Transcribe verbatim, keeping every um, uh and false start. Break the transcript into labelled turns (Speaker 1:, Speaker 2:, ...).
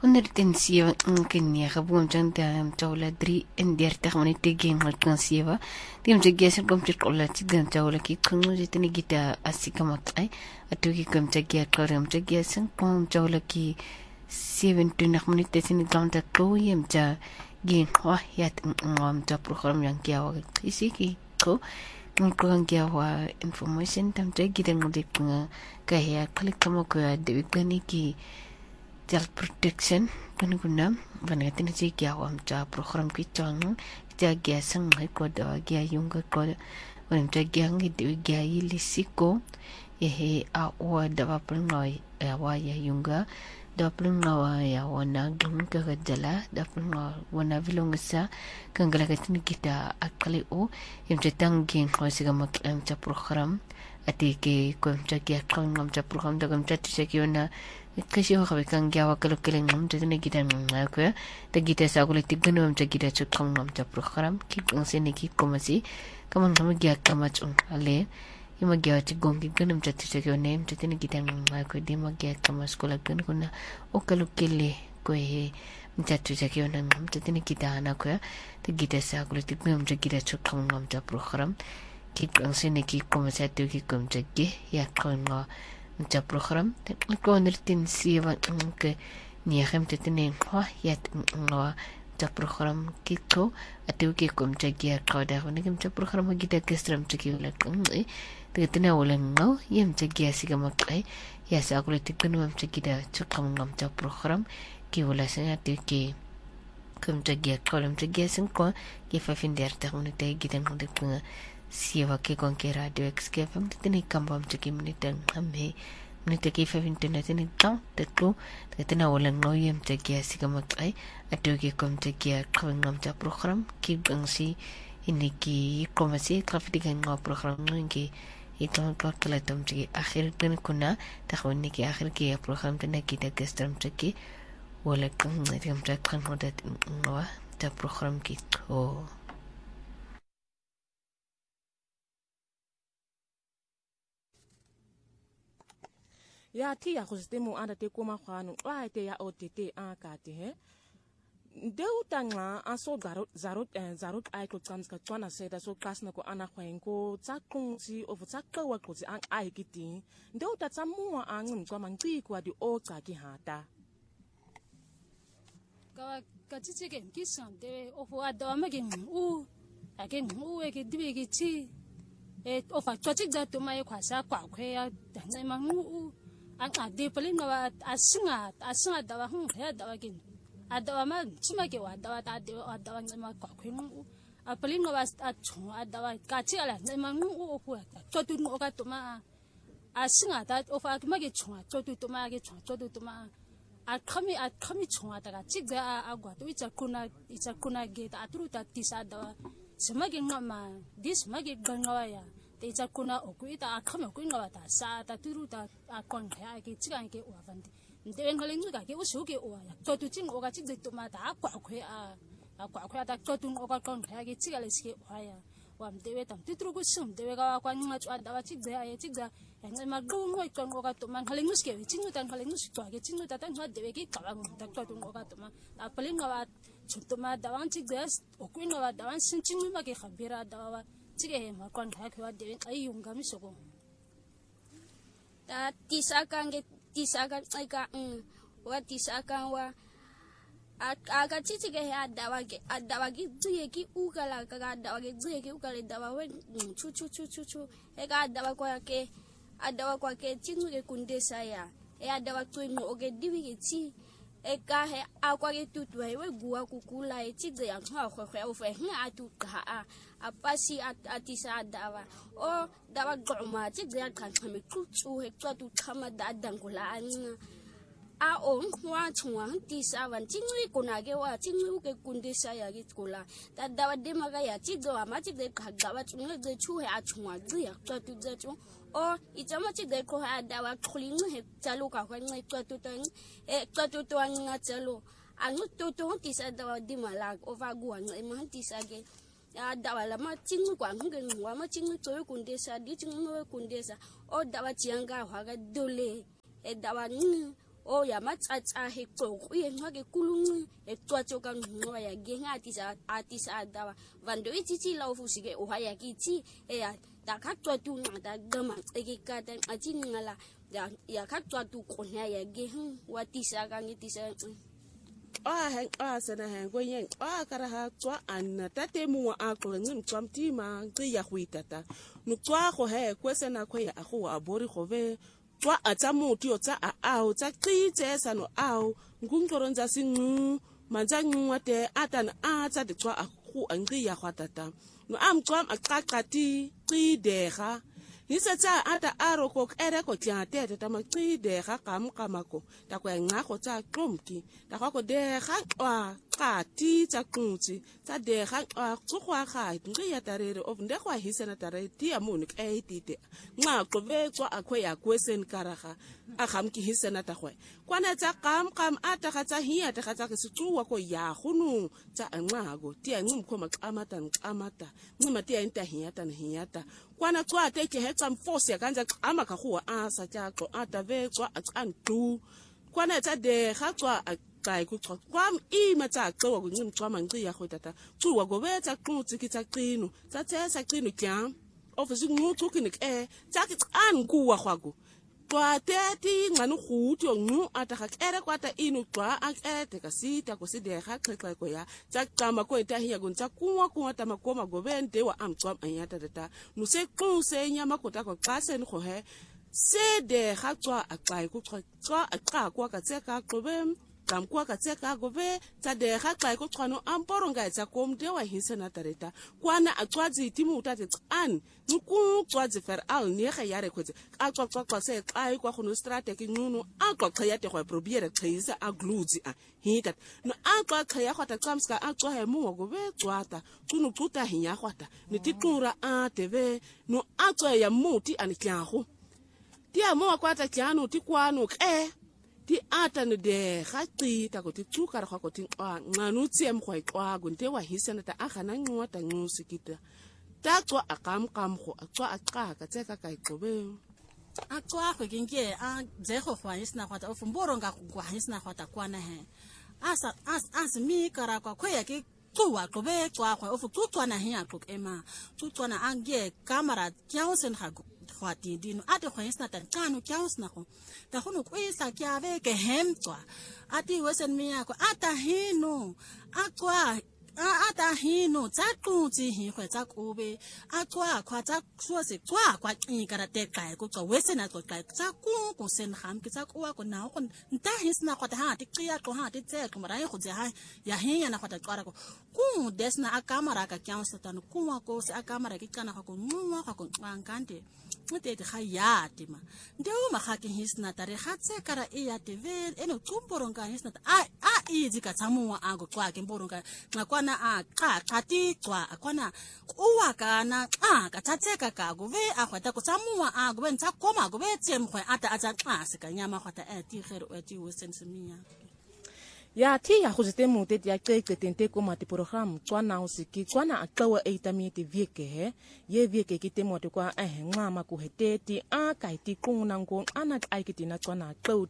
Speaker 1: honderdzeven en negen boomjang dam jawla drie en dertig minute geen halkan sewe dim jaggeser kom ci kolla ci dan jawla ki kunu jitini gita asikamat ay atuki kom jagger koram jaggeser kom jawla ki seventeen minute tini ganta ko yem ja geen wa yat ngam ja program yang kiawa isiki ko ngkong kiawa information tam jaggidan ngodik nga kaya klik kamo ko de gani ki self protection kan guna banatin si kiawam cha program ki chang ja gya sang mai ko da gya yung ko wan cha gyang di gya ilisiko ehe a wa da ba plnoi a wa ya yunga da plnoi ya wana gung ka jala da plnoi wana vilongsa kan gala ka tin kita akali o yem cha tang gen ko siga mak am cha program ati ke ko cha gya kang ngam cha program da gam cha ti kiona kasi ho kami kang gawa kalau keleng ngam jadi kita ngam aku ya tapi kita sakulit tiga ngam jadi kita cukang ngam jadi program kita ngasih niki komasi kaman kamu gaya kamacung ale ima gaya cigong kita ngam jadi jadi nem jadi kita ngam aku dia ma gaya kamas sekolah kan kuna o kalau kele kue menjadi jadi ngam jadi kita anak ya tapi kita sakulit tiga ngam jadi kita cukang ngam jadi program kita ngasih niki komasi tu kita ngam jadi ya kau ngam ja program ko nirtin siwa ke nihem tetene ha yat no ja program kiko atu ki kom jagia ka da ne kem ja program gida kestram chiki la kan e tetena wolen no yem jagia siga makai ya sa ko le tikun mam chikida chukam ngam ja program ki wala sana te ki kom jagia kolom jagia sen ko ki fa fin der ta ne te gidan ko de siwa ke kon ke radio xk fam tetene kambam chiki miniten amme minute ke fa fin tena teni ta tetu tetena wolen no yem jagia siga makai atu ki kom jagia ngam ja program ki bangsi ini ki komasi trafikan ngam program ngi itu kalau kita tam ciki akhir kan kuna tahun ni ki akhir ki program tena kita gestam ciki wala kan ngam ja kan hodat ngwa ja program ki oh
Speaker 2: ya ti ya kustemo anda te koma khanu wa te ya ott an ka te he de utanga aso garot zarot zarot ai ko tsams ka tswana se da so kasna ko ana khwen ko tsakung si of tsakka wa ko si an ai kiti de uta tsamu an ngum kwa mangci ko di o tsa ki hata
Speaker 3: ka ka chiche ke kisan de of wa da ma ke u a ke u e ke dibe ke chi e of a tsachi da to mai kwa sa kwa khwe ya da nai ma u an ka de pelin wa asinga asinga da wa hu ya da wa ke adawa ma chima ke wa dawa ta de wa dawa ngema kwa khwenu a pelin wa a chu adawa ka chi ala ngema ngu o pu to tu ngo ka to ma a singa ta o fa ma ke chu to tu to ma ke chu to tu to ma a khami a khami chu ta ka chi ga a gwa to icha kuna icha kuna ge ta tru ta ti sa dawa sema ke ngama dis ma ke gangawa ya te icha kuna o ku ita a khami ku ngawa ta sa ta tru ta a kon kha ke chi ga ke wa van ndewe ngalengu ka ke usuke o ya to tu ting o ka chi to ma ta kwa khwe a kwa khwe ta to tu o ka kon kha ke chi ga le ske o ya wa ndewe tam titru ku sum ndewe ka kwa nga chwa da wa chi ga ya chi ga ya ma gu ngoi kon o ka to ma ngalengu ske chi nu ta ngalengu ske to ke chi nu ta ta nga dewe ki ka wa ta to tu o ka to ma a pelin wa chu to ma da wan chi ga o ku nga wa da wan sin chi ma ke khabira da wa chi ga ma kon kha ke wa dewe ai yung ga mi so ko
Speaker 4: ta tisa kange tisaga aika um wa tisaga wa aga chichi ke adawa ke adawa ki zuye ki ukala ka adawa ke zuye ki ukala dawa we chu chu chu chu chu e ka adawa kwa ke adawa kwa ke chinu ke kundesa ya e adawa twinu oge diwi ke chi e ka he akwa ke tutu he we gua kukula e chi ya khwa khwa khwa o fe ha atu ka a apasi atisa adawa o dawa goma chi ya kan khame chu he tu khama da dangula an a o wa chwa tisa wan chi ngi kuna ke wa chi ngi ke kundesa ya ki kula da dawa de maga ya chi do ama chi de ka ga wa chu ngi de chu he a chwa zi ya tu tu ze chu o itama chi de ko ha dawa khuli he chalu ka kwa ngi tu tu tang e tu tu tu an nga chalu an tu tu tisa dawa di mala o va gu an ma tisa ke ya dawa la ma chingu kwa ngi wa ma chingu to kundesa di chingu kundesa o dawa chianga wa ga dole e dawa ni o ya matsatsa he xoko ye ngake kulungu ecwatsho ka ngqwa ya gengathi za artist adawa vando itsitsi la ofusike o haya kithi eya takacwa tu ngada gama ekikata athi ngala ya yakacwa tu khona ya ge watisa ka ngitisa
Speaker 2: a he a sana he go yen a kara ha tswa an tate mu a ko ngim tswam ti ma ngi ya huitata no tswa go he kwesena kho ya go a bori go ve tswa a tsa moti o tsa a ao tsa qitse sano ao ngungqoronza singu manja ngwate atan a tsa de tswa a go ngi ya hwatata no am tswam a qaqati qidega hisetsa ata aro ko ere ko tlate ta ma qidega kam kamako ta kwa nga go tsa qomki ta go de ga kwa qati tsa qutsi tsa de ga tsugwa ga ngi ya tarere of nde kwa hisena tare ti ya muni ka etite nga go betswa akwe ya kwesen karaga a gamki hisena ta gwe kwana tsa kam kam ata ga tsa hiya ta ga tsa ke setsuwa ko ya gunu tsa anqago ti ya ngimkhoma qamata nqamata ngima ti ya inta hiya ta hiya ta kwana tswa te ke hetsa mfosi ya kanza qama ka go a sa tsa qo ata vetswa a tsantu kwana tsa de ga tswa kai ku tswa kwam i matsa qwa ku ngim tswa manqi ya go tata tsuwa go betsa qutsi ki tsa qino tsa tsesa qino kya ofisi nguthu kini ke tsa ki an kuwa gwago kwa teti ngani khuti ngu ata ga kere kwata inu kwa akete ka sita ko side ga xexxa ko ya tsa qama ko ita hiya gunza kuwa kuwa ta makoma go bente wa amtswa anyata tata no se quse nyama ko ta ko xase ni go he se de ga tswa a xai ku tswa a xa kwa ka tseka qobe kam kwa ka tseka go be tsa de ga xai ku tswano amporo nga tsa komde wa hisena tareta kwana a tswazi timu ta tsan nku tswazi fer al ne ga ya rekhotse a tswa tswa tswa se xai kwa go no strategy ngunu a tswa xa ya te go probiera xisa a gluzi a hita no a tswa xa ya khota tsamska a tswa he mu go be tswata tsunu tsuta hinya khota ni titura a teve no a tswa ya muti ani kyago ti a mo kwata kyano ti kwano ke ti ata no de ga qita go ti tsuka ra go ti nganu tsiem go iqwa go nte wa hisana ta agana ngwa ta ngusikita ta tswa akam kam go tswa aqa ka tseka ka iqobe
Speaker 5: a tswa go kinke a dzego go hisna go ta o fumboro nga go hisna go ta kwana he asa as as mi kara kwa khoya ke tsuwa qobe tswa go o fu tswana he a tlok ema tswana ange kamera kyausen ga khwati dino ate khoyisna tan kanu kyausna go ta gono kwisa kyabe ke hemtswa ati wesen miyako ata hino akwa ata hino tsa qutsi hi khwe tsa kobe akwa khwa tsa swose tswa kwa qikara te kai ko tswa wesen a tswa kai tsa ku ko sen ham ke tsa kwa ko na go nta hisna go ta ha ti qiya go ha ti tse go mara go ja ya hinya na go ta qara ko ku desna akamara ka kyausna tan ku wa ko se akamara ke kana go nwa go ngkante mutete ga ya tema ndeo magake hisna tare gatse kara e ya tv eno tsumporonga hisna a a izi ka tsamuwa a go kwa ke mporonga ngakwana a xa xati kwa akwana uwa kana a ka tsatseka ka go ve a gwata go tsamuwa a go bentsa koma go be tsemgwe ata a tsa xa se ka nyama gwata a ti gere o ti wesen semia
Speaker 2: ya ti ya go zete mo te ya qeqe tente ko mate program tswana o se ki tswana a qawa e tamite vieke he ye vieke ke te mo te kwa a he ngama ko heteti a ka ti quna ngo ana ai ke tina tswana qau